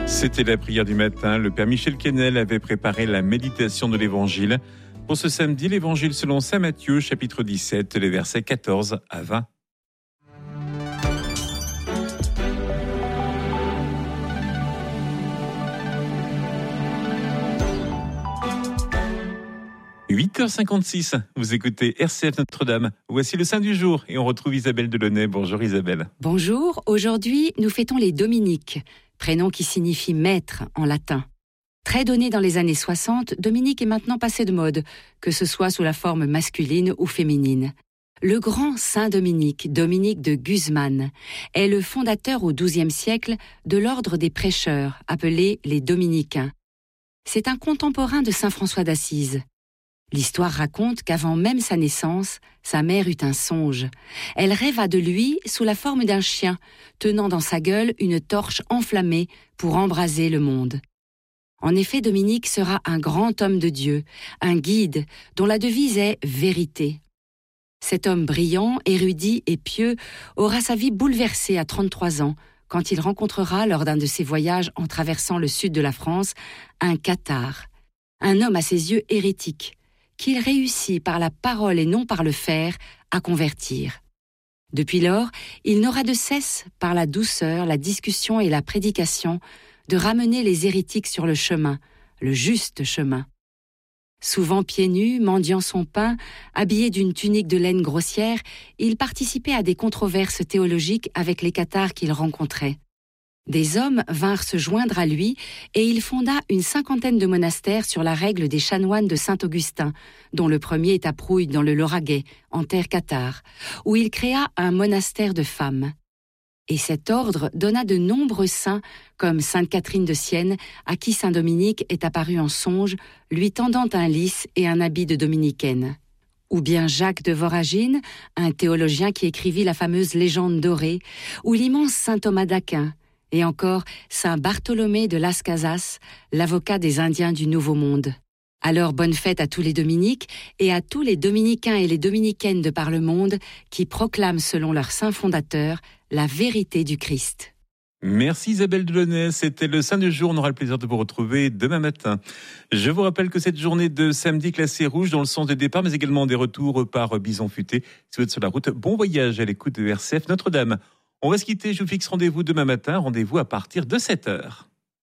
C'était la prière du matin. Le Père Michel Quesnel avait préparé la méditation de l'Évangile. Pour ce samedi, l'Évangile selon saint Matthieu, chapitre 17, les versets 14 à 20. « 8h56, vous écoutez RCF Notre-Dame. Voici le saint du jour et on retrouve Isabelle Delaunay. Bonjour Isabelle. Bonjour, aujourd'hui nous fêtons les Dominiques, prénom qui signifie maître en latin. Très donné dans les années 60, Dominique est maintenant passé de mode, que ce soit sous la forme masculine ou féminine. Le grand saint Dominique, Dominique de Guzman, est le fondateur au XIIe siècle de l'ordre des prêcheurs, appelé les Dominicains. C'est un contemporain de saint François d'Assise. L'histoire raconte qu'avant même sa naissance, sa mère eut un songe. Elle rêva de lui sous la forme d'un chien, tenant dans sa gueule une torche enflammée pour embraser le monde. En effet, Dominique sera un grand homme de Dieu, un guide dont la devise est « vérité ». Cet homme brillant, érudit et pieux aura sa vie bouleversée à 33 ans quand il rencontrera, lors d'un de ses voyages en traversant le sud de la France, un cathare, un homme à ses yeux hérétique, qu'il réussit par la parole et non par le faire à convertir. Depuis lors, il n'aura de cesse, par la douceur, la discussion et la prédication, de ramener les hérétiques sur le chemin, le juste chemin. Souvent pieds nus, mendiant son pain, habillé d'une tunique de laine grossière, il participait à des controverses théologiques avec les cathares qu'il rencontrait. Des hommes vinrent se joindre à lui et il fonda une 50aine de monastères sur la règle des chanoines de Saint-Augustin, dont le premier est à Prouille dans le Lauragais, en terre cathare, où il créa un monastère de femmes. Et cet ordre donna de nombreux saints, comme sainte Catherine de Sienne, à qui saint Dominique est apparu en songe, lui tendant un lys et un habit de dominicaine. Ou bien Jacques de Voragine, un théologien qui écrivit la fameuse légende dorée, ou l'immense saint Thomas d'Aquin, et encore saint Bartholomé de Las Casas, l'avocat des Indiens du Nouveau Monde. Alors bonne fête à tous les Dominiques et à tous les Dominicains et les Dominicaines de par le monde qui proclament selon leur saint fondateur la vérité du Christ. Merci Isabelle Delaunay, c'était le saint du jour, on aura le plaisir de vous retrouver demain matin. Je vous rappelle que cette journée de samedi classée rouge dans le sens des départs, mais également des retours par Bison Futé. Si vous êtes sur la route, bon voyage à l'écoute de RCF Notre-Dame. On va se quitter, je vous fixe rendez-vous demain matin, rendez-vous à partir de 7h.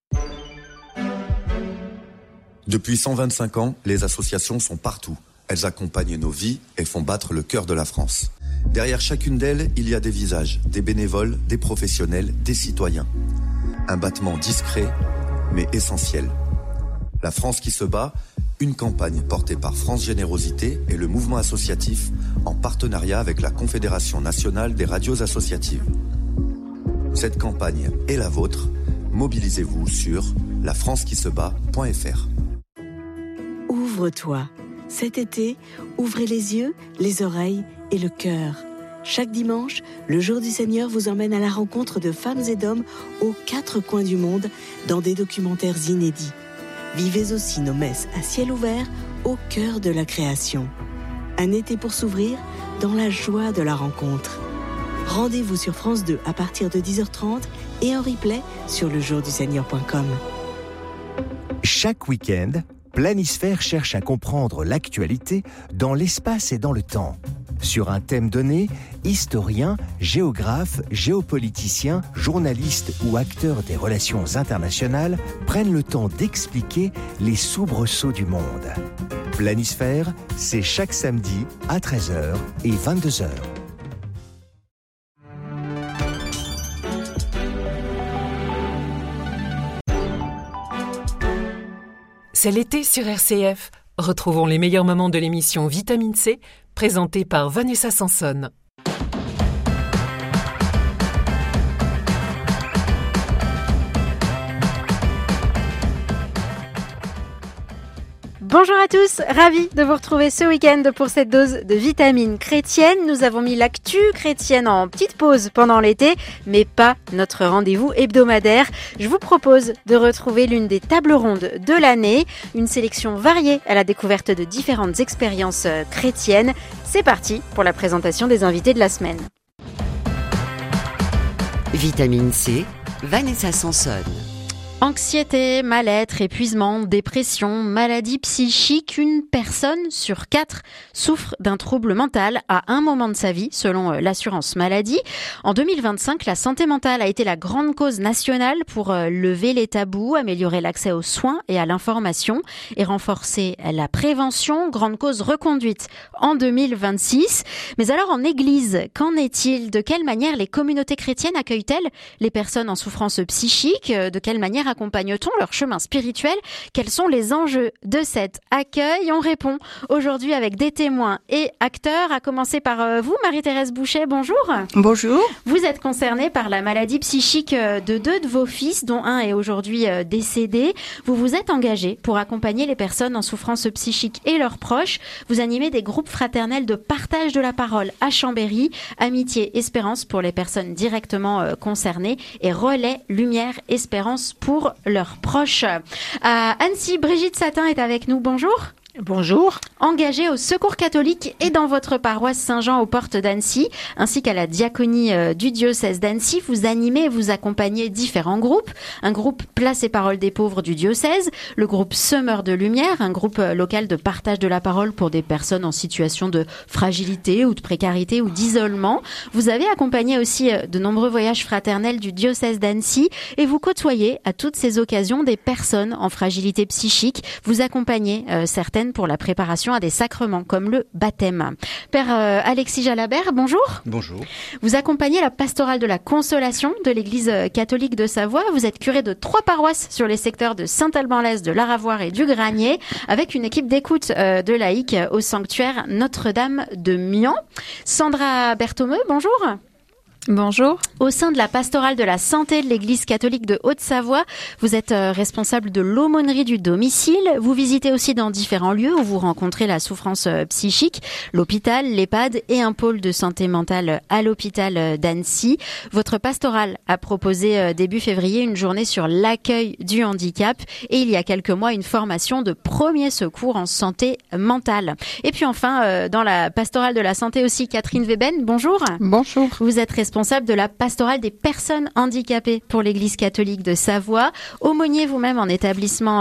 Depuis 125 ans, les associations sont partout. Elles accompagnent nos vies et font battre le cœur de la France. Derrière chacune d'elles, il y a des visages, des bénévoles, des professionnels, des citoyens. Un battement discret, mais essentiel. La France qui se bat, une campagne portée par France Générosité et le mouvement associatif en partenariat avec la Confédération nationale des radios associatives. Cette campagne est la vôtre. Mobilisez-vous sur lafrancequisebat.fr. Ouvre-toi. Cet été, ouvrez les yeux, les oreilles et le cœur. Chaque dimanche, le Jour du Seigneur vous emmène à la rencontre de femmes et d'hommes aux 4 coins du monde dans des documentaires inédits. Vivez aussi nos messes à ciel ouvert au cœur de la création. Un été pour s'ouvrir dans la joie de la rencontre. Rendez-vous sur France 2 à partir de 10h30 et en replay sur lejourduseigneur.com. Chaque week-end, Planisphère cherche à comprendre l'actualité dans l'espace et dans le temps. Sur un thème donné, historiens, géographes, géopoliticiens, journalistes ou acteurs des relations internationales prennent le temps d'expliquer les soubresauts du monde. Planisphère, c'est chaque samedi à 13h et 22h. C'est l'été sur RCF. Retrouvons les meilleurs moments de l'émission Vitamine C, présentée par Vanessa Sanson. Bonjour à tous, ravi de vous retrouver ce week-end pour cette dose de vitamines chrétiennes. Nous avons mis l'actu chrétienne en petite pause pendant l'été, mais pas notre rendez-vous hebdomadaire. Je vous propose de retrouver l'une des tables rondes de l'année, une sélection variée à la découverte de différentes expériences chrétiennes. C'est parti pour la présentation des invités de la semaine. Vitamine C, Vanessa Sanson. Anxiété, mal-être, épuisement, dépression, maladie psychique, une personne sur 4 souffre d'un trouble mental à un moment de sa vie, selon l'assurance maladie. En 2025, la santé mentale a été la grande cause nationale pour lever les tabous, améliorer l'accès aux soins et à l'information et renforcer la prévention, grande cause reconduite en 2026. Mais alors en Église, qu'en est-il? De quelle manière les communautés chrétiennes accueillent-elles les personnes en souffrance psychique? De quelle manière accompagne-t-on leur chemin spirituel? Quels sont les enjeux de cet accueil? On répond aujourd'hui avec des témoins et acteurs, à commencer par vous, Marie-Thérèse Boucher, bonjour. Bonjour. Vous êtes concernée par la maladie psychique de 2 de vos fils, dont un est aujourd'hui décédé. Vous vous êtes engagée pour accompagner les personnes en souffrance psychique et leurs proches. Vous animez des groupes fraternels de partage de la parole à Chambéry, Amitié Espérance pour les personnes directement concernées et Relais Lumière Espérance pour leurs proches. À Annecy, Brigitte Satin est avec nous. Bonjour. Bonjour. Engagée au Secours catholique et dans votre paroisse Saint-Jean aux portes d'Annecy, ainsi qu'à la diaconie du diocèse d'Annecy, vous animez et vous accompagnez différents groupes. Un groupe Place et Parole des pauvres du diocèse, le groupe Semeurs de Lumière, un groupe local de partage de la parole pour des personnes en situation de fragilité ou de précarité ou d'isolement. Vous avez accompagné aussi de nombreux voyages fraternels du diocèse d'Annecy et vous côtoyez à toutes ces occasions des personnes en fragilité psychique. Vous accompagnez certaines pour la préparation à des sacrements comme le baptême. Père Alexis Jalabert, bonjour. Bonjour. Vous accompagnez la pastorale de la Consolation de l'Église catholique de Savoie. Vous êtes curé de 3 paroisses sur les secteurs de Saint-Alban-l'Est, de l'Aravoir et du Granier, avec une équipe d'écoute de laïcs au sanctuaire Notre-Dame de Mian. Sandra Berthomeux, bonjour. Bonjour. Au sein de la pastorale de la santé de l'Église catholique de Haute-Savoie, vous êtes responsable de l'aumônerie du domicile. Vous visitez aussi dans différents lieux où vous rencontrez la souffrance psychique, l'hôpital, l'EHPAD et un pôle de santé mentale à l'hôpital d'Annecy. Votre pastorale a proposé début février une journée sur l'accueil du handicap et il y a quelques mois une formation de premier secours en santé mentale. Et puis enfin, dans la pastorale de la santé aussi, Catherine Weben, bonjour. Bonjour. Vous êtes responsable de la pastorale des personnes handicapées pour l'Église catholique de Savoie. Aumônier vous-même en établissement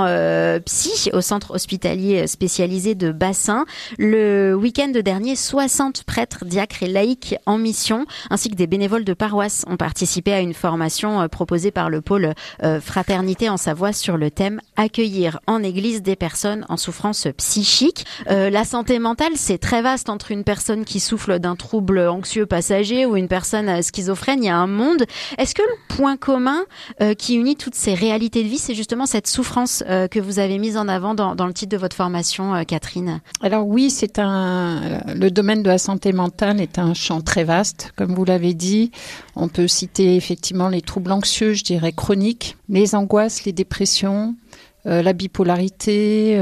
psy au centre hospitalier spécialisé de Bassin. Le week-end dernier, 60 prêtres, diacres et laïcs en mission, ainsi que des bénévoles de paroisse ont participé à une formation proposée par le pôle Fraternité en Savoie sur le thème « Accueillir en Église des personnes en souffrance psychique ». La santé mentale, c'est très vaste entre une personne qui souffre d'un trouble anxieux passager ou une personne schizophrène, il y a un monde. Est-ce que le point commun qui unit toutes ces réalités de vie, c'est justement cette souffrance que vous avez mise en avant dans le titre de votre formation, Catherine? Alors oui, le domaine de la santé mentale est un champ très vaste, comme vous l'avez dit. On peut citer effectivement les troubles anxieux, je dirais chroniques, les angoisses, les dépressions, la bipolarité,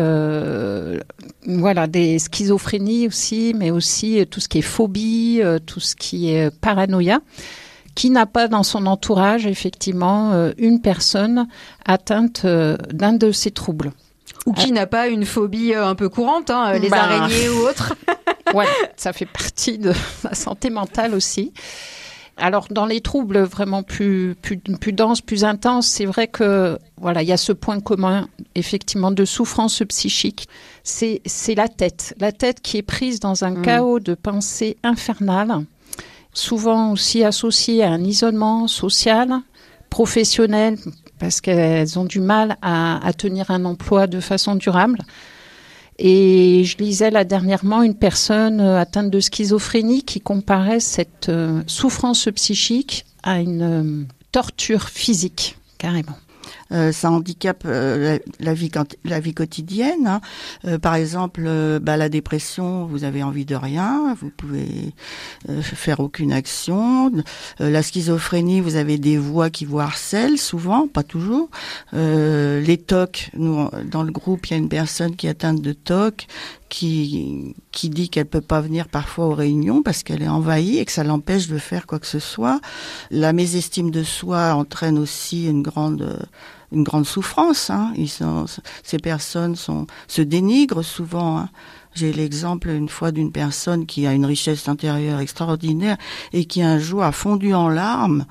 des schizophrénies aussi, mais aussi tout ce qui est phobie, tout ce qui est paranoïa. Qui n'a pas dans son entourage effectivement une personne atteinte d'un de ces troubles. Ou qui n'a pas une phobie un peu courante, les araignées ou autres. Ouais, ça fait partie de la santé mentale aussi. Alors, dans les troubles vraiment plus denses, plus intenses, c'est vrai que, il y a ce point commun, effectivement, de souffrance psychique. C'est la tête qui est prise dans un chaos de pensées infernales, souvent aussi associée à un isolement social, professionnel, parce qu'elles ont du mal à tenir un emploi de façon durable. Et je lisais là dernièrement une personne atteinte de schizophrénie qui comparait cette souffrance psychique à une torture physique, carrément. Ça handicape la vie quotidienne. Hein. Par exemple, la dépression, vous avez envie de rien, vous pouvez faire aucune action. La schizophrénie, vous avez des voix qui vous harcèlent, souvent, pas toujours. Les TOC, nous, dans le groupe, il y a une personne qui est atteinte de TOC, qui dit qu'elle peut pas venir parfois aux réunions parce qu'elle est envahie et que ça l'empêche de faire quoi que ce soit. La mésestime de soi entraîne aussi une grande souffrance. Hein. Ces personnes se dénigrent souvent. Hein. J'ai l'exemple une fois d'une personne qui a une richesse intérieure extraordinaire et qui un jour a fondu en larmes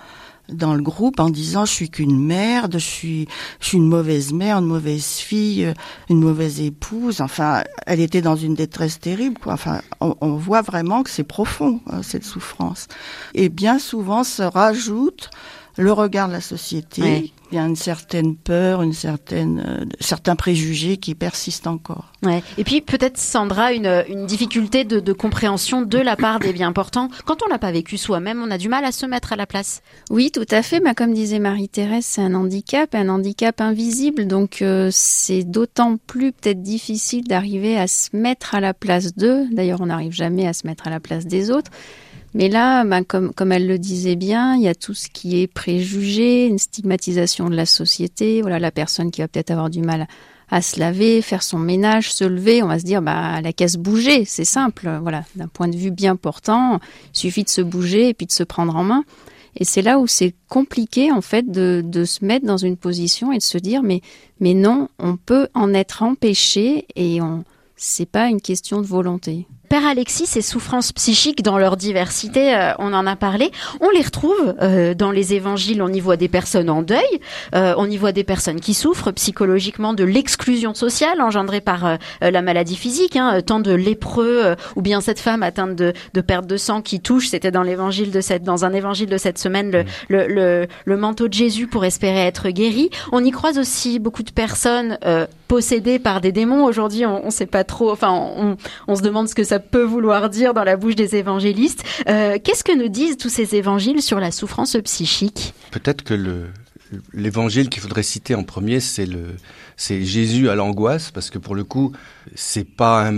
dans le groupe en disant je suis qu'une merde, je suis une mauvaise mère, une mauvaise fille, une mauvaise épouse. Enfin, elle était dans une détresse terrible, quoi. Enfin, on voit vraiment que c'est profond, cette souffrance. Et bien souvent se rajoute le regard de la société. Ouais. Il y a une certaine peur, certains préjugés qui persistent encore. Ouais. Et puis peut-être, Sandra, une difficulté de compréhension de la part des bien portants. Quand on l'a pas vécu soi-même, on a du mal à se mettre à la place. Oui, tout à fait. Mais comme disait Marie-Thérèse, c'est un handicap invisible. Donc c'est d'autant plus peut-être difficile d'arriver à se mettre à la place d'eux. D'ailleurs, on n'arrive jamais à se mettre à la place des autres. Mais là, comme elle le disait bien, il y a tout ce qui est préjugé, une stigmatisation de la société. Voilà, la personne qui va peut-être avoir du mal à se laver, faire son ménage, se lever. On va se dire, elle a qu'à se bouger, c'est simple. Voilà, d'un point de vue bien portant, il suffit de se bouger et puis de se prendre en main. Et c'est là où c'est compliqué, en fait, de se mettre dans une position et de se dire, mais non, on peut en être empêché et c'est pas une question de volonté. Père Alexis, ces souffrances psychiques dans leur diversité, on en a parlé, on les retrouve dans les évangiles, on y voit des personnes en deuil, on y voit des personnes qui souffrent psychologiquement de l'exclusion sociale engendrée par la maladie physique, tant de lépreux ou bien cette femme atteinte de perte de sang qui touche, c'était dans dans un évangile de cette semaine, le manteau de Jésus pour espérer être guéri. On y croise aussi beaucoup de personnes possédées par des démons. Aujourd'hui, on sait pas trop, enfin on se demande ce que ça peut vouloir dire dans la bouche des évangélistes. Qu'est-ce que nous disent tous ces évangiles sur la souffrance psychique ? Peut-être que l'évangile qu'il faudrait citer en premier, c'est Jésus à l'angoisse, parce que pour le coup, c'est pas un